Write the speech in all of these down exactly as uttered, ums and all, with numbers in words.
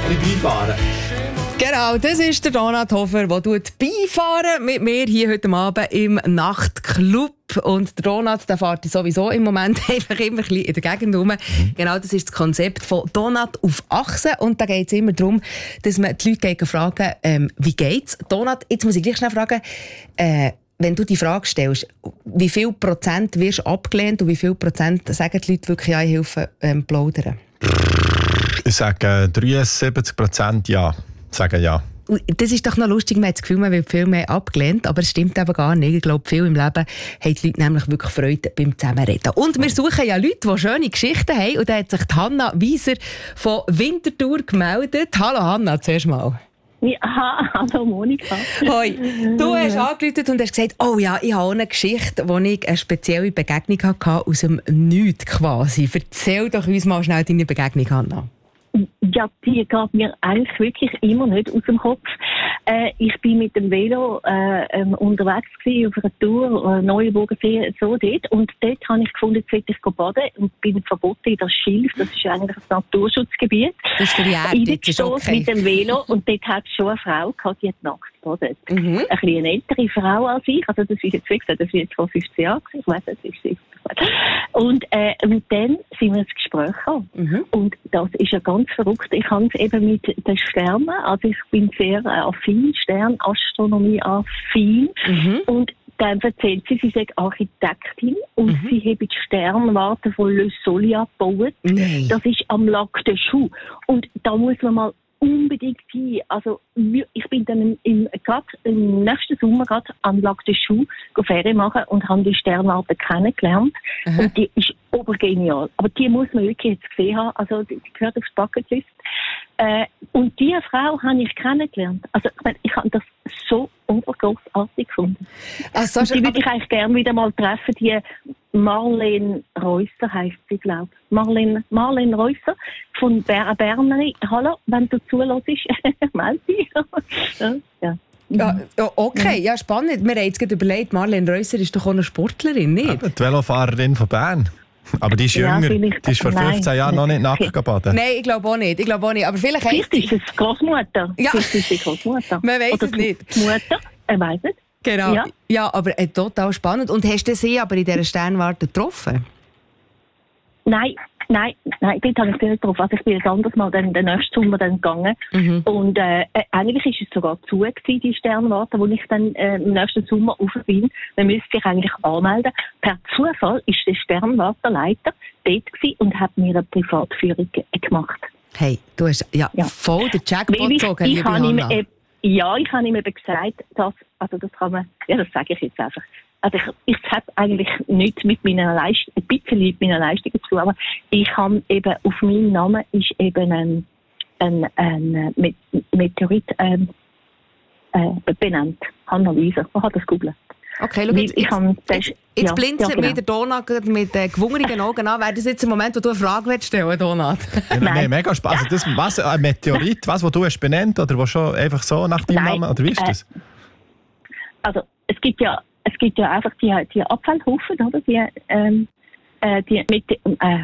alle beifahren. Genau, das ist der Donat Hofer, der beifahren mit mir hier heute Abend im Nachtclub. Und der Donat, der fährt sowieso im Moment einfach immer ein bisschen in der Gegend rum. Mhm. Genau, das ist das Konzept von Donat auf Achse. Und da geht es immer darum, dass man die Leute fragen, ähm, wie geht's? Donat, jetzt muss ich gleich schnell fragen, äh, wenn du die Frage stellst, wie viel Prozent wirst du abgelehnt und wie viel Prozent sagen die Leute wirklich, ja, ich helfe ähm, plaudern? Ich sage dreiundsiebzig Prozent ja. Sagen ja. Das ist doch noch lustig, man hat das Gefühl, man wird viel mehr abgelehnt, aber es stimmt eben gar nicht. Ich glaube, viel im Leben haben die Leute nämlich wirklich Freude beim Zusammenreden. Und wir suchen ja Leute, die schöne Geschichten haben. Und da hat sich die Hanna Wieser von Winterthur gemeldet. Hallo Hanna, zuerst mal. Ja, hallo Monika. Hoi. Du hast angerufen und hast gesagt, oh ja, ich habe eine Geschichte, wo ich eine spezielle Begegnung hatte, aus dem Nichts quasi. Erzähl doch uns mal schnell deine Begegnung, Hanna. Ja, die geht mir eigentlich wirklich immer nicht aus dem Kopf. Äh, ich bin mit dem Velo äh, ähm, unterwegs gewesen, auf einer Tour, äh, Neuenburgersee, so dort. Und dort habe ich gefunden, jetzt will ich baden und bin verboten in das Schilf. Das ist eigentlich ein Naturschutzgebiet. Das ist für die Erde, das ist okay. Mit dem Velo und dort hat es schon eine Frau gehabt, die hat nackt gebadet. Mhm. Ein bisschen eine ältere Frau als ich. Also das ist jetzt, wie gesagt, das ist jetzt vor fünfzehn Jahren. Ich weiss, das ist sicher. Und äh, mit dann sind wir ins Gespräch gekommen. Mhm. Und das ist ja ganz verrückt. Ich habe es eben mit den Sternen, also ich bin sehr äh, affin, Sternastronomie affin. Mhm. Und dann erzählt sie, sie sei Architektin und mhm. sie habe die Sternwarte von Le Soleil gebaut. Nee. Das ist am Lac de Choux. Und da muss man mal unbedingt hin. Also, ich bin dann im, grad im nächsten Sommer gerade am Lac de Choux Ferien machen und habe die Sternwarte kennengelernt. Aha. Und die ist obergenial. Aber die muss man wirklich jetzt gesehen haben. Also, die, die gehört aufs Bucketlist. Äh, und diese Frau habe ich kennengelernt. Also, ich, meine, ich habe das so obergrossartig gefunden. Also, die würde ich eigentlich gerne wieder mal treffen. Die Marlene Reusser heisst sie, glaube ich. Marlene, Marlene Reusser von Ber- Bernerin. Hallo, wenn du zuhörst, melde dich. ja, ja. Ja, okay, ja, spannend. Wir haben jetzt gerade überlegt, Marlene Reusser ist doch auch eine Sportlerin, nicht? Ja, die Velofahrerin von Bern. Aber die ist ja, jünger, die ist vor fünfzehn Nein. Jahren noch nicht nackt gebadet. Nein, ich glaube auch nicht. Ich glaube auch nicht. Aber vielleicht Vielleicht ist es Großmutter. Ja. Vielleicht ist es Großmutter. Man weiß es nicht. Die Mutter, er weiß es. Genau. Ja, ja, aber äh, total spannend. Und hast du sie aber in dieser Sternwarte getroffen? Nein, nein, nein, dort habe ich sie nicht getroffen. Also ich bin jetzt anders mal den, den nächsten Sommer dann gegangen. Mhm. Und äh, eigentlich ist es sogar zu gewesen, die Sternwarte, wo ich dann äh, im nächsten Sommer rauf bin. Man müsste sich eigentlich anmelden. Per Zufall ist der Sternwartenleiter dort gewesen und hat mir eine Privatführung ge- gemacht. Hey, du hast ja, ja. voll den Jackpot gezogen, liebe Hanna. Ihm, äh, ja, ich habe ihm eben gesagt, dass, also das kann man, ja, das sage ich jetzt einfach. Also ich, ich habe eigentlich nichts mit meiner Leistung, ein bisschen mit meiner Leistung zu tun, aber ich habe eben, auf meinen Namen ist eben ein, ein, ein Meteorit ähm, äh, benannt. Hanna Wieser. Man kann das googeln. Okay, schau, jetzt, jetzt, jetzt, jetzt ja, blinzelt ja, genau. mir der Donat mit äh, gewungenen Augen an. Wäre das jetzt ein Moment, wo du eine Frage willst stellen, Donat? Ja, nein, mega spannend. Also das, was, ein Meteorit, was, was du hast benannt, oder was schon einfach so nach deinem nein, Namen, oder wie ist das? Äh, also, es gibt ja Es gibt ja einfach die, die Abfallhaufen, oder? Die, ähm, äh, die mit, äh,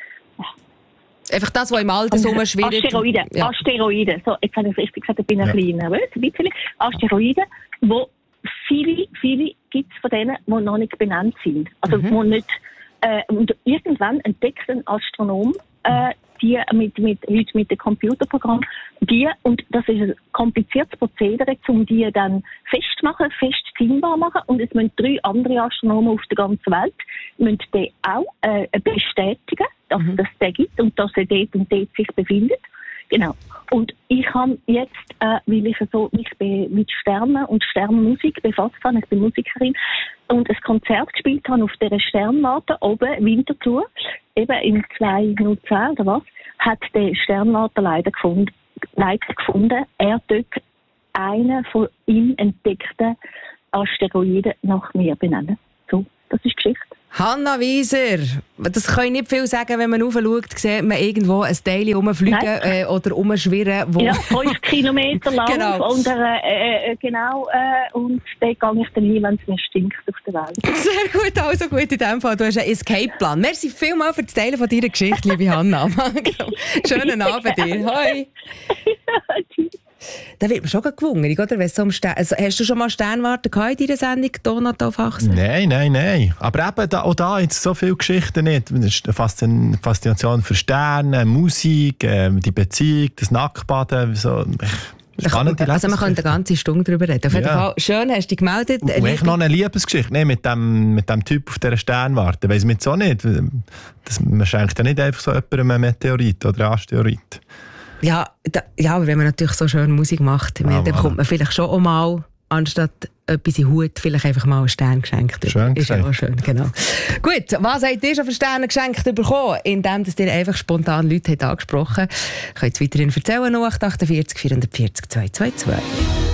einfach das, was im Alter so schwierig... Asteroiden, ja. Asteroiden. So, jetzt habe ich es richtig gesagt, ich bin ein ja. bisschen nervös, ein bisschen. Asteroiden, wo viele, viele gibt es von denen, die noch nicht benannt sind. Also, mhm. wo nicht, äh, und irgendwann entdeckt ein Astronom, äh, die mit, mit, heute mit dem Computerprogramm, die, und das ist ein kompliziertes Prozedere, um die dann festmachen, fest ziehbar machen, und es müssen drei andere Astronomen auf der ganzen Welt, müssen die auch äh, bestätigen, dass mhm. es den gibt und dass er dort und dort sich befindet. Genau. Und ich habe jetzt, äh, weil ich so mich mit Sternen und Sternmusik befasst habe, ich bin Musikerin, und ein Konzert gespielt habe auf dieser Sternwarte oben, Winterthur, eben im zweitausendzehn oder was, hat der Sternwarte leider gefunden, leider gefunden, er dort einen von ihm entdeckten Asteroiden nach mir benennen. So. das ist Geschichte. Hanna Wieser, das kann ich nicht viel sagen, wenn man raufschaut, sieht man irgendwo ein Teil rumfliegen äh, oder rumschwirren. Wo ja, fünf Kilometer lang. Genau. Und, äh, äh, genau äh, und dann gehe ich dann hin, wenn es mir stinkt auf der Welt. Sehr gut, also gut in dem Fall. Du hast einen Escape-Plan. Merci vielmals für das Teilen von deiner Geschichte, liebe Hanna. Schönen Abend dir. Hoi. Da wird man schon gewungen, oder? So um Stern- also, hast du schon mal Sternwarte in deiner Sendung, Donat auf Achse? Nein, nein, nein. Aber eben da, auch da jetzt so viele Geschichten nicht. Das ist eine Faszination für Sterne, Musik, äh, die Beziehung, das Nacktbaden. So. Spannend, also man könnte eine ganze Stunde darüber reden. Auf jeden ja. Fall, schön, hast du dich gemeldet. Und, und echt noch eine Liebesgeschichte. Nee, mit dem, mit dem Typ auf dieser Sternwarte. Weiss man jetzt auch nicht. Das, man schenkt ja nicht einfach so jemandem einen Meteorit oder einen Asteroid. Ja, da, ja, aber wenn man natürlich so schön Musik macht, ah, dann bekommt man vielleicht schon auch mal, anstatt etwas in den Hut, vielleicht einfach mal einen Stern geschenkt. Schön ist ja auch schön, genau. Gut, was habt ihr schon für Sterne geschenkt bekommen? Indem dass ihr einfach spontan Leute habt angesprochen habt. Könnt ihr weiterhin erzählen, null acht acht vier vier vier vier zwei zwei zwei.